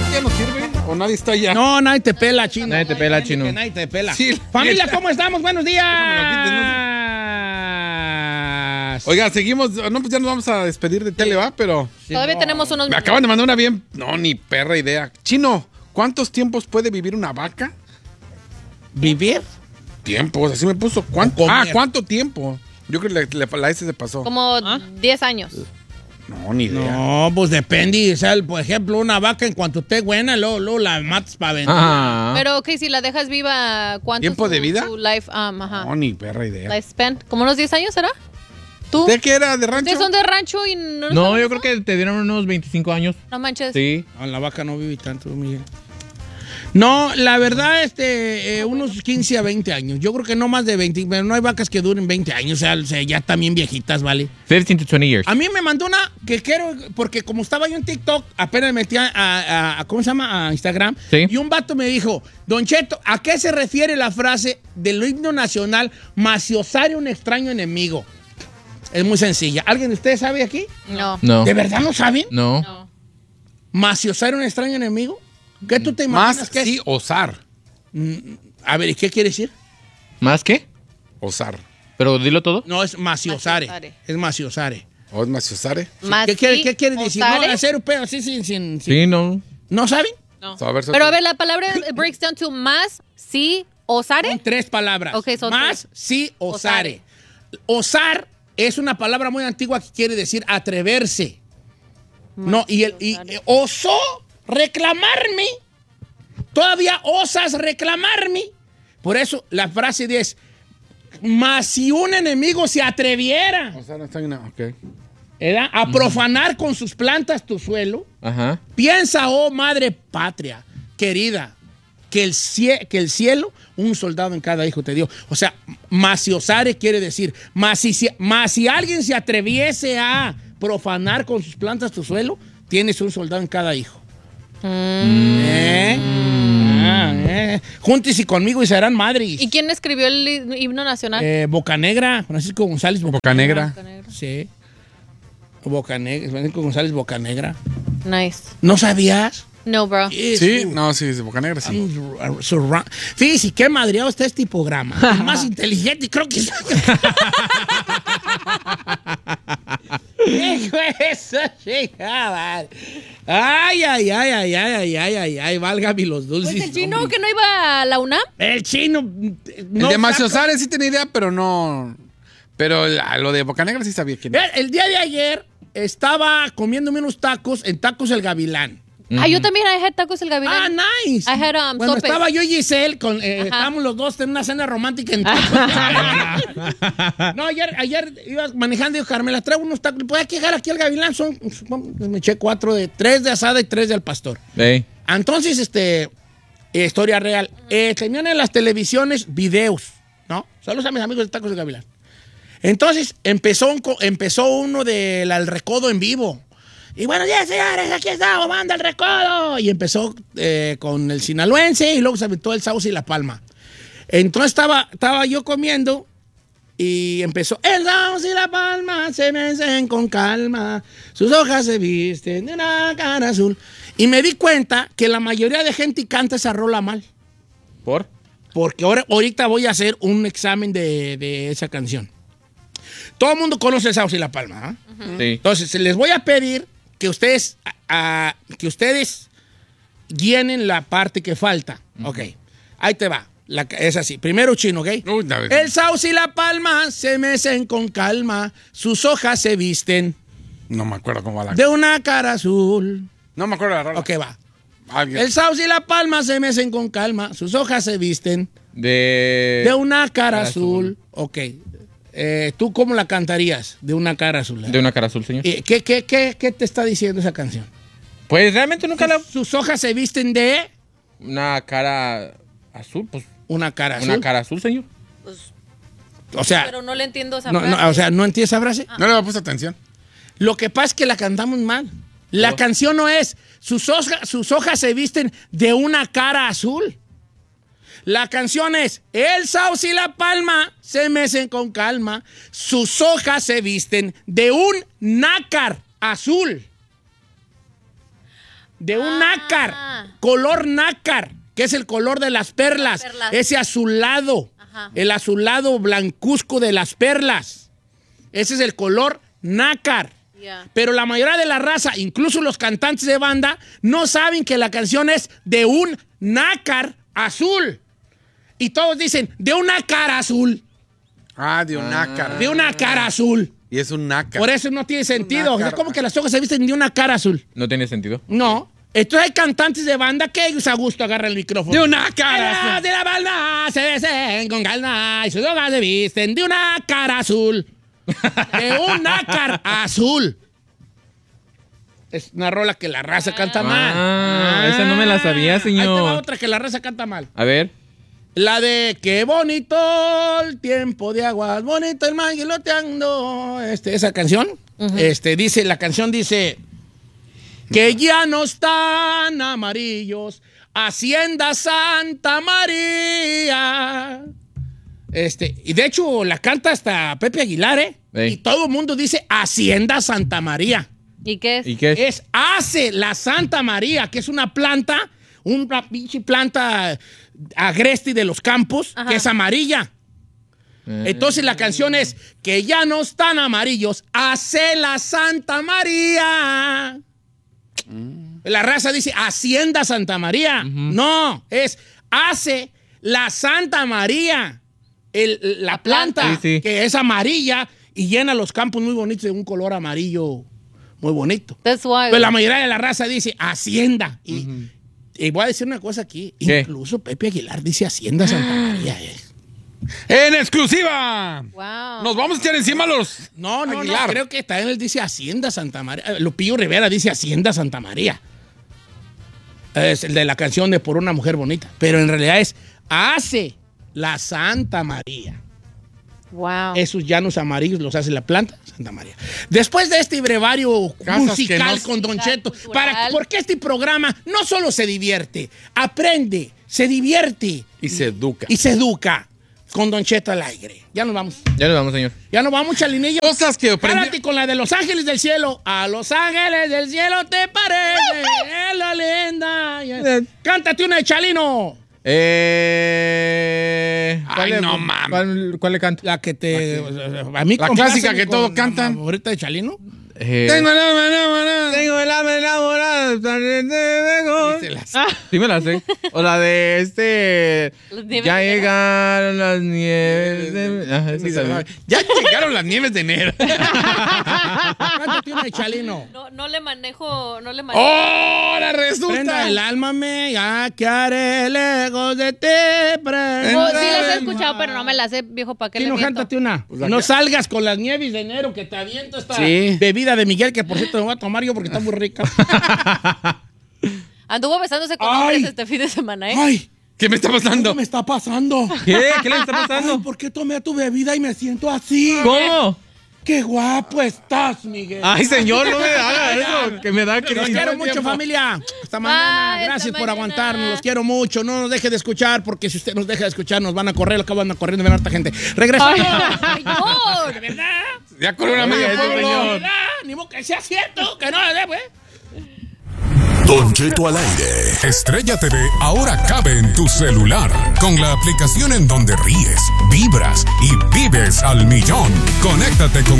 ya no sirve? ¿O nadie está allá? No, nadie te pela, chino. Nadie te pela, chino. Que nadie te pela. Sí, Familia, neta. ¿cómo estamos? Buenos días. Oiga, seguimos. No, pues ya nos vamos a despedir de tele, ¿va? Pero Todavía tenemos unos me acaban de mandar una bien. No, ni perra idea. Chino, ¿cuántos tiempos puede vivir una vaca? ¿Vivir? Tiempos, así me puso. ¿Cuánto? O comer. ¿Cuánto tiempo? Yo creo que la S se pasó. como 10 años. No, ni idea. No, pues depende. O sea, por ejemplo, una vaca en cuanto esté buena, luego la matas para vender. Ajá. Pero, ok, si la dejas viva, ¿cuánto ¿Tiempo es de vida? su life, ajá. No, ni perra idea. Lifespan. ¿Como unos 10 años será? ¿Tú? ¿Usted qué era de rancho? ¿Ustedes son de rancho y no No, saben yo eso? creo que te dieron unos 25 años. No manches. Sí. No, la vaca no vive tanto, Miguel. No, la verdad, unos 15 a 20 años. Yo creo que no más de 20, pero no hay vacas que duren 20 años. O sea, ya también viejitas, ¿vale? 15 to 20 years. A mí me mandó una que quiero, porque como estaba yo en TikTok, apenas me metí a ¿cómo se llama? A Instagram. Sí. Y un vato me dijo, Don Cheto, ¿a qué se refiere la frase del himno nacional, maciosar un extraño enemigo? Es muy sencilla. ¿Alguien de ustedes sabe aquí? No. No. ¿De verdad no saben? No. No. ¿Maciosar un extraño enemigo? ¿Qué tú te imaginas Más que sí, es? osar. A ver, ¿y qué quiere decir? ¿Más qué? Osar. Pero dilo todo. No, es maciosare. Maciosare. Es maciosare. ¿O es maciosare? ¿Qué quiere decir? No, hacer un pedo así sin... Sí, no. ¿No saben? No. A ver, Pero a ver, la palabra breaks down to más, sí, osare. Son 3 palabras. Ok, son Más, sí, osare. Osar es una palabra muy antigua que quiere decir atreverse. No, y osó reclamarme. Todavía osas reclamarme. Por eso la frase es, más si un enemigo se atreviera, O sea, no está en una... Ok. ¿verdad?, a profanar con sus plantas tu suelo, Ajá. piensa, oh madre patria, querida, que el cielo, un soldado en cada hijo te dio. O sea, maciosare quiere decir, más si alguien se atreviese a profanar con sus plantas tu suelo, tienes un soldado en cada hijo. Júntese conmigo y serán madres. ¿Y quién escribió el himno nacional? Bocanegra, Francisco González Bocanegra. Bocanegra. Sí. Bocanegra, Francisco González Bocanegra. Nice. ¿No sabías? No, bro. Sí, no, sí, de Bocanegra, sí. Fíjese, qué madreado está este programa. El más inteligente, creo que soy. Hijo de eso, chingada. Ay, válgame los dulces. Pues el chino hombre. que no iba a la UNAM. El chino. El de maciosare sí tenía idea, pero no... Pero lo de Bocanegra sí sabía quién era. El día de ayer estaba comiéndome unos tacos en Tacos El Gavilán. Ah, yo también I had tacos el gavilán. Ah, nice. I had, bueno, sopes. estaba yo y Giselle, estábamos los dos en una cena romántica en tacos. No, ayer iba manejando y digo, Carmela, traigo unos tacos. ¿Puedes llegar aquí al Gavilán? Me eché 3 de asada y 3 del pastor. Ey. Entonces, historia real. Tenían en las televisiones videos, ¿no? Saludos a mis amigos de Tacos del Gavilán. Entonces, empezó uno del Al Recodo en vivo. Y bueno, ya señores, aquí estamos, banda El Recodo. Y empezó con el sinaloense y luego se aventó el Sauce y La Palma. Entonces estaba yo comiendo y empezó, el Sauce y La Palma se mecen con calma, sus hojas se visten de una cara azul. Y me di cuenta que la mayoría de gente canta esa rola mal. ¿Por? Porque ahorita voy a hacer un examen de esa canción. Todo el mundo conoce el Sauce y La Palma, ¿ah? Sí. Entonces, les voy a pedir que ustedes llenen la parte que falta. Ok, ahí te va. Es así. Primero chino, ¿ok? Uy, a ver. El Sauce y La Palma se mecen con calma, sus hojas se visten No me acuerdo cómo va la... de una cara azul. No me acuerdo de la rola. Ok, va. Alguien- El Sauce y La Palma se mecen con calma, sus hojas se visten de una cara azul. Ok. ¿Tú cómo la cantarías? De una cara azul. De una cara azul, señor. ¿Qué te está diciendo esa canción? Pues realmente nunca la... Sus hojas se visten de Una cara azul, pues. una cara azul. Una cara azul, señor. O sea, Pero no le entiendo esa no, frase. o sea, ¿no entiendes esa frase? No le había puesto atención. Lo que pasa es que la cantamos mal. La canción no es sus hojas se visten de una cara azul. La canción es el Sauce y La Palma se mecen con calma, sus hojas se visten de un nácar azul. de un nácar, color nácar, que es el color de las perlas. Ese azulado, el azulado blancuzco de las perlas. Ese es el color nácar. Pero la mayoría de la raza, incluso los cantantes de banda, no saben que la canción es de un nácar azul. Y todos dicen, de una cara azul. Ah, de un nácar. De una cara azul. Y es un nácar. Por eso no tiene sentido. Es como que las hojas se visten de una cara azul. No tiene sentido. No. Entonces hay cantantes de banda que ellos a gusto agarran el micrófono. De una cara azul. De la banda se besen con calma y sus hojas se visten de una cara azul. De un nácar azul. Es una rola que la raza canta mal. Esa no me la sabía, señor. Ahí te va otra que la raza canta mal. A ver. La de qué bonito el tiempo de aguas, bonito el mar guiloteando. Esa canción, dice, la canción dice que ya no están amarillos, Hacienda Santa María. Y de hecho la canta hasta Pepe Aguilar, Ey. Y todo el mundo dice Hacienda Santa María. ¿Y qué es? ¿Y qué es? Es hace la Santa María, que es una planta, una pinche planta agreste de los campos, que es amarilla. Entonces la canción es que ya no están amarillos, hace la Santa María. La raza dice Hacienda Santa María. No, es hace la Santa María. La planta sí. que es amarilla y llena los campos muy bonitos de un color amarillo muy bonito. That's why. Pero la mayoría de la raza dice Hacienda. Y voy a decir una cosa aquí. ¿Qué? Incluso Pepe Aguilar dice Hacienda Santa María. ¡En exclusiva! Wow. Nos vamos a echar encima a los No, Aguilar. creo que también él dice Hacienda Santa María. Lupillo Rivera dice Hacienda Santa María. Es el de la canción de Por una mujer bonita. Pero en realidad es hace la Santa María. Wow. Esos llanos amarillos los hace la planta Santa María. Después de este brevario Casas musical que no- con Don Cheto, cultural. porque este programa no solo se divierte, aprende, se divierte Y se educa. y se educa con Don Cheto al aire. Ya nos vamos. Ya nos vamos, señor. Ya nos vamos, Chalinillo. Cosas que aprendí. Párate con la de Los Ángeles del Cielo. A Los Ángeles del Cielo te parece es la linda. Cántate una de Chalino. Ay, no mames. ¿Cuál le canto? La que te... A mí La compláceme clásica que con todos la cantan. favorita de Chalino. Tengo el alma enamorada. Tengo el alma enamorada. Y se las- Sí me la sé. O la de Las nieves ya de enero. llegaron las nieves de... Ajá, esa también. Ya llegaron las nieves de enero. Cántate una de Chalino. No le manejo. ¡Ahora resulta! Prenda el alma me, ya que haré lejos de ti. Oh, sí las he escuchado, pero no me las sé, viejo, ¿para qué le Chino, miento? cántate una. Pues No acá. salgas con las nieves de enero que te aviento esta Sí. bebida de Miguel, que por cierto me voy a tomar yo porque está muy rica. Anduvo besándose con Ay. hombres este fin de semana, ¿eh? Ay, ¿Qué me está ¿qué pasando? me está pasando? ¿Qué? ¿Qué le está pasando? Ay, ¿por qué tomé tu bebida y me siento así? ¿Cómo? ¡Qué guapo estás, Miguel! Ay, señor, no me haga eso, que me da Los crisis. quiero mucho, familia. Hasta mañana. Bye, Gracias hasta por mañana. aguantarnos. Los quiero mucho. No nos deje de escuchar, porque si usted nos deja de escuchar, nos van a correr. Acaban corriendo, ven harta gente. Regresamos. Señor. ¿De verdad? Ya con una media Oye, pueblo. señor. ¿Verdad? Ni modo que sea cierto. Que no, pues. Don Cheto al aire. Estrella TV ahora cabe en tu celular con la aplicación en donde ríes, vibras y vives al millón. Conéctate con